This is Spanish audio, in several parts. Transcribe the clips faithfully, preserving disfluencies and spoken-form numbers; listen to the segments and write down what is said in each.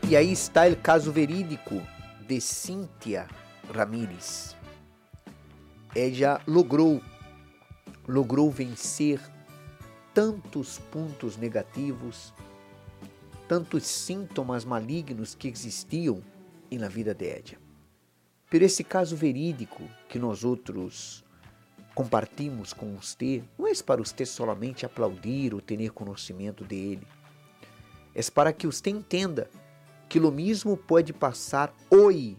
E aí está o caso verídico de Cíntia Ramírez. Ela logrou, logrou vencer tantos pontos negativos, tantos sintomas malignos que existiam na vida de ela. Por esse caso verídico que nós outros compartimos com você, não é para você somente aplaudir ou ter conhecimento dele, é para que você entenda que o mesmo pode passar hoje,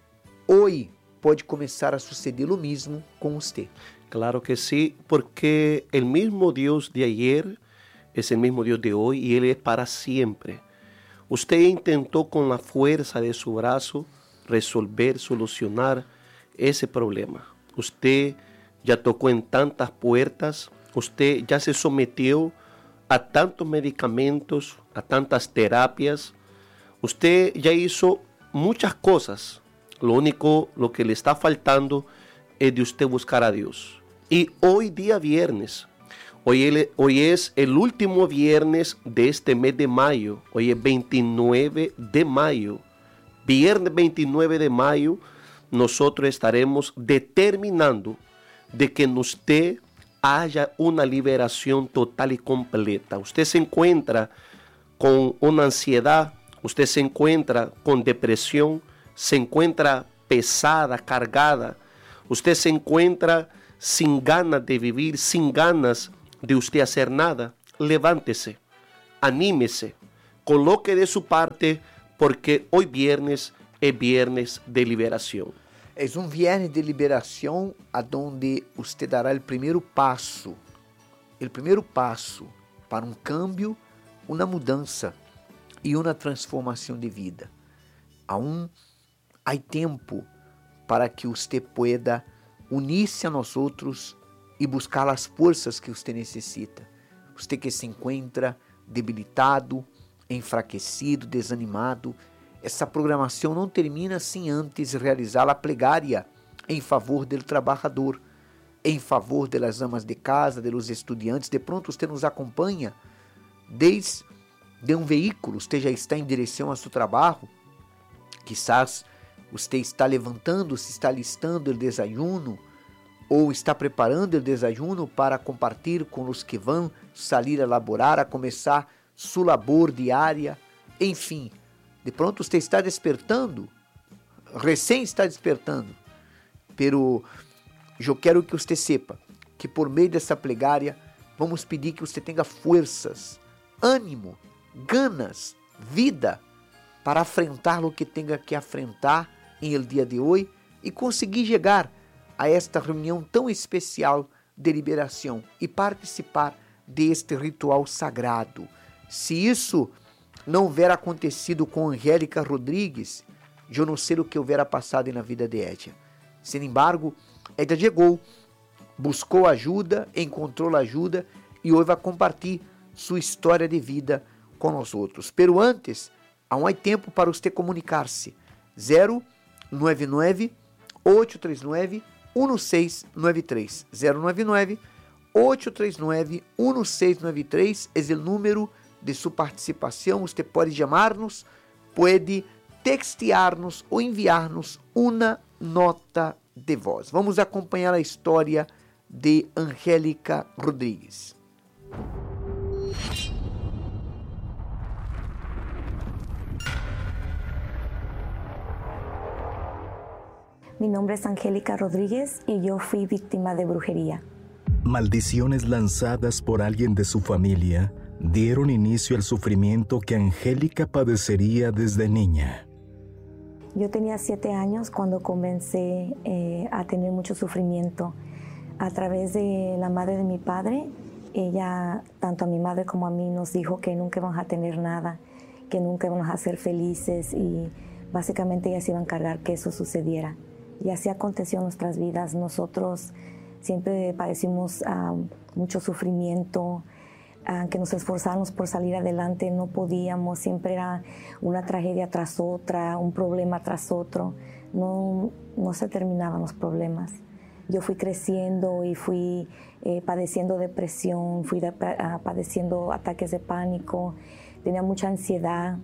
hoje pode começar a suceder o mesmo com você. Claro que sí, porque el mismo Dios de ayer es el mismo Dios de hoy y Él es para siempre. Usted intentó con la fuerza de su brazo resolver, solucionar ese problema. Usted ya tocó en tantas puertas, usted ya se sometió a tantos medicamentos, a tantas terapias. Usted ya hizo muchas cosas. Lo único, lo que le está faltando es de usted buscar a Dios. Y hoy día viernes, hoy, el, hoy es el último viernes de este mes de mayo, hoy es veintinueve de mayo. Viernes veintinueve de mayo, nosotros estaremos determinando de que en usted haya una liberación total y completa. Usted se encuentra con una ansiedad, usted se encuentra con depresión, se encuentra pesada, cargada, usted se encuentra sin ganas de vivir, sin ganas de usted hacer nada. Levántese, anímese, coloque de su parte, porque hoy viernes es viernes de liberación. É um viernes de liberação aonde você dará o primeiro passo, o primeiro passo para um câmbio, uma mudança e uma transformação de vida. Aún há tempo para que você pueda unir-se a nós outros e buscar as forças que você necessita. Você que se encontra debilitado, enfraquecido, desanimado, essa programação não termina sem antes realizar a plegária em favor do trabalhador, em favor das amas de casa, dos estudantes. De pronto você nos acompanha desde de um veículo, você já está em direção ao seu trabalho, quizás você está levantando-se, está listando o desayuno, ou está preparando o desayuno para compartilhar com os que vão sair a laborar, a começar sua labor diária, enfim. De pronto você está despertando, recém está despertando, pero eu quero que você sepa que por meio dessa plegária vamos pedir que você tenha forças, ânimo, ganas, vida para afrentar o que tenha que afrentar em el dia de hoje e conseguir chegar a esta reunião tão especial de liberação e participar deste ritual sagrado. Se isso não houver acontecido com Angélica Rodrigues, eu não sei o que houvera passado na vida de Edia. Sin embargo, Edia chegou, buscou ajuda, encontrou ajuda e hoje vai compartilhar sua história de vida com nós outros. Pero antes, há um tempo para você comunicar-se. zero nove nove, oito três nove, um seis nove três. zero nove nove, oito três nove, um seis nove três é o número de sua participação. Você pode chamar-nos, pode textear-nos ou enviar-nos uma nota de voz. Vamos acompanhar a história de Angélica Rodrigues. Mi nombre es Angélica Rodríguez y yo fui víctima de brujería. Maldiciones lanzadas por alguien de su familia dieron inicio al sufrimiento que Angélica padecería desde niña. Yo tenía siete años cuando comencé eh, a tener mucho sufrimiento. A través de la madre de mi padre, ella, tanto a mi madre como a mí, nos dijo que nunca íbamos a tener nada, que nunca íbamos a ser felices y básicamente ella se iba a encargar que eso sucediera. Y así aconteció en nuestras vidas. Nosotros siempre padecimos uh, mucho sufrimiento, uh, que nos esforzábamos por salir adelante, no podíamos, siempre era una tragedia tras otra, un problema tras otro, no, no se terminaban los problemas. Yo fui creciendo y fui eh, padeciendo depresión, fui de, uh, padeciendo ataques de pánico, tenía mucha ansiedad,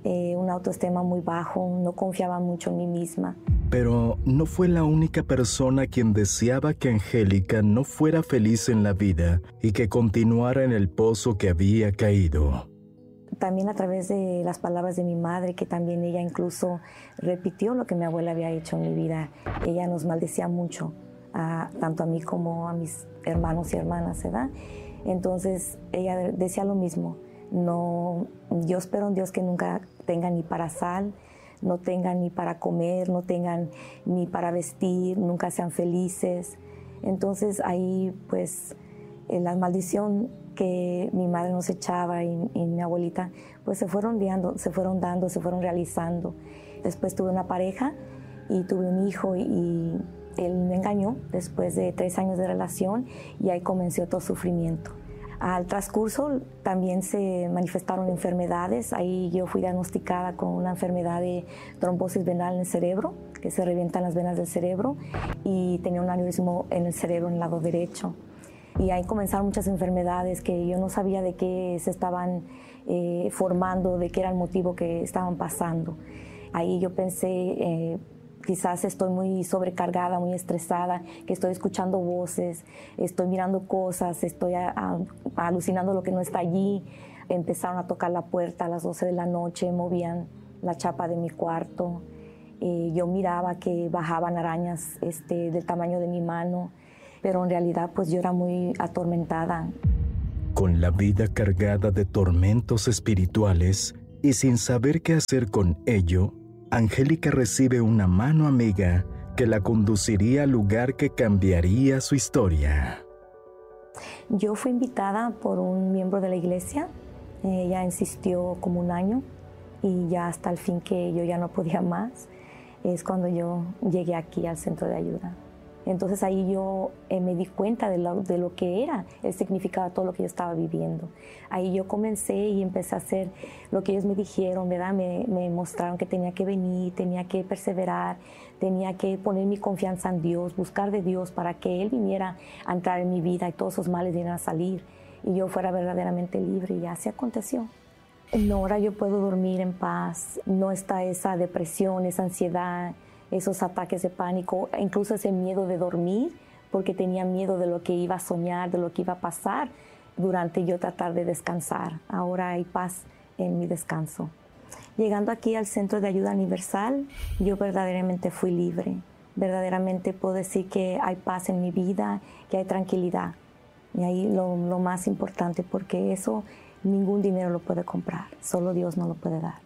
eh, una autoestima muy bajo, no confiaba mucho en mí misma. Pero no fue la única persona quien deseaba que Angélica no fuera feliz en la vida y que continuara en el pozo que había caído. También a través de las palabras de mi madre, que también ella incluso repitió lo que mi abuela había hecho en mi vida. Ella nos maldecía mucho, a, tanto a mí como a mis hermanos y hermanas, ¿verdad? Entonces ella decía lo mismo. No, yo espero en Dios que nunca tengan ni para sal, no tengan ni para comer, no tengan ni para vestir, nunca sean felices. Entonces ahí pues la maldición que mi madre nos echaba y, y mi abuelita pues se fueron dando, se fueron dando, se fueron realizando. Después tuve una pareja y tuve un hijo y, y él me engañó después de tres años de relación y ahí comenzó todo sufrimiento. Al transcurso también se manifestaron enfermedades. Ahí yo fui diagnosticada con una enfermedad de trombosis venal en el cerebro, que se revientan las venas del cerebro, y tenía un aneurismo en el cerebro en el lado derecho. Y ahí comenzaron muchas enfermedades que yo no sabía de qué se estaban eh, formando, de qué era el motivo que estaban pasando. Ahí yo pensé, eh, quizás estoy muy sobrecargada, muy estresada, que estoy escuchando voces, estoy mirando cosas, estoy a, a, alucinando lo que no está allí. Empezaron a tocar la puerta a las doce de la noche, movían la chapa de mi cuarto. Eh, yo miraba que bajaban arañas este, del tamaño de mi mano, pero en realidad pues yo era muy atormentada. Con la vida cargada de tormentos espirituales y sin saber qué hacer con ello, Angélica recibe una mano amiga que la conduciría al lugar que cambiaría su historia. Yo fui invitada por un miembro de la iglesia. Ella insistió como un año y ya hasta el fin que yo ya no podía más, es cuando yo llegué aquí al centro de ayuda. Entonces ahí yo eh, me di cuenta de lo, de lo que era el significado de todo lo que yo estaba viviendo. Ahí yo comencé y empecé a hacer lo que ellos me dijeron, ¿verdad? Me, me mostraron que tenía que venir, tenía que perseverar, tenía que poner mi confianza en Dios, buscar de Dios para que Él viniera a entrar en mi vida y todos esos males vinieran a salir y yo fuera verdaderamente libre, y así aconteció. Ahora yo puedo dormir en paz, no está esa depresión, esa ansiedad, esos ataques de pánico, incluso ese miedo de dormir, porque tenía miedo de lo que iba a soñar, de lo que iba a pasar durante yo tratar de descansar. Ahora hay paz en mi descanso. Llegando aquí al Centro de Ayuda Universal, yo verdaderamente fui libre. Verdaderamente puedo decir que hay paz en mi vida, que hay tranquilidad. Y ahí lo, lo más importante, porque eso ningún dinero lo puede comprar, solo Dios no lo puede dar.